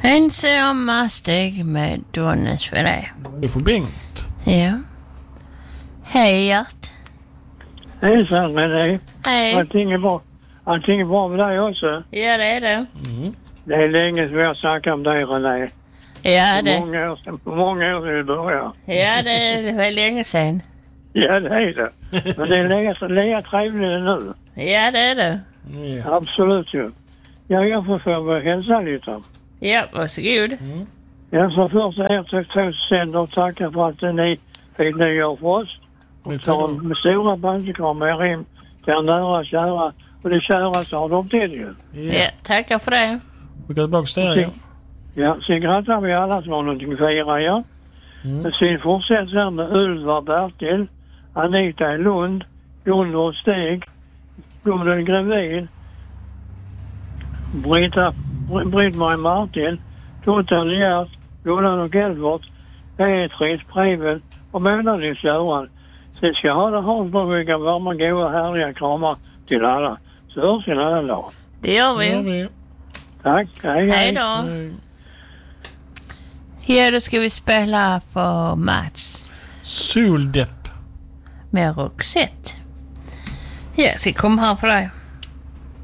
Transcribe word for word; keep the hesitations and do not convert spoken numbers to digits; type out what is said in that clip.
En sommarsteg med Donnes för dig. Du får Bengt. Ja. Hej, Gert. Hejsan med dig. Hej. Allting är bra. Allting är bra med dig också. Ja, det är det. Mm. Det är länge som jag snackar om dig, René. Ja, det. Många år sedan, många år sedan vi började. Ja, det är väl länge sedan. Ja, det är det. Men det är lika, lika trevligt nu. Ja, det är det. Ja. Absolut ju. Ja, jag får få hälsa lite. Ja, varsågod. Mm. Jag får först er två sänder och tacka för att ni fick nyår för oss. Och ta med stora bandkramar in till er nära och kära. Och det kära så har de till ju. Ja, ja, tackar för det. Vi går tillbaka till er. Ja, sen grattar vi alla som har någonting att fira, ja. Mm. Sen fortsätter här med Ulva, Bertil, Anita i Lund, Gunnar och Stig, Gunnar gravid, Britta, Britt-Marie Martin, Total Gert, Gunnar och Elvort, Beatrice, Preven och Månadens Göran. Sen ska jag ha det Hansborg varma, goda, härliga kramar till alla. Så hörs vi en annan dag. Det gör vi. Ja, vi. Tack, hej, Hej då. Hej. Ja, då ska vi spela för Mats Soldepp. med Roxette. Jag ska komma här för dig.